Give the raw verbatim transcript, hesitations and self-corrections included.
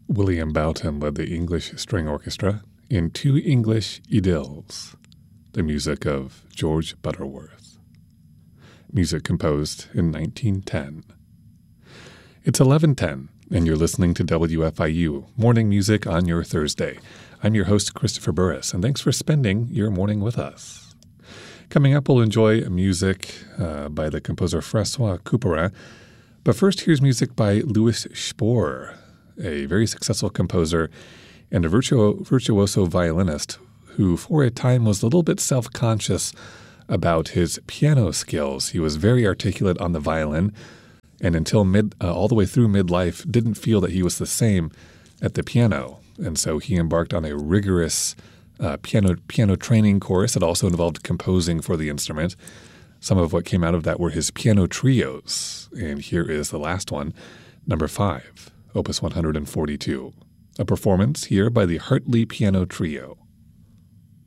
William Boughton led the English String Orchestra in Two English Idylls, the music of George Butterworth. Music composed in nineteen ten. It's eleven ten, and you're listening to W F I U, Morning Music on your Thursday. I'm your host, Christopher Burris, and thanks for spending your morning with us. Coming up, we'll enjoy music uh, by the composer Francois Couperin. But first, here's music by Louis Spohr, a very successful composer and a virtuo- virtuoso violinist who for a time was a little bit self-conscious about his piano skills. He was very articulate on the violin, and until mid, uh, all the way through midlife, didn't feel that he was the same at the piano. And so he embarked on a rigorous uh, piano piano training course that also involved composing for the instrument. Some of what came out of that were his piano trios, and here is the last one, number five, Opus one hundred forty-two, a performance here by the Hartley Piano Trio.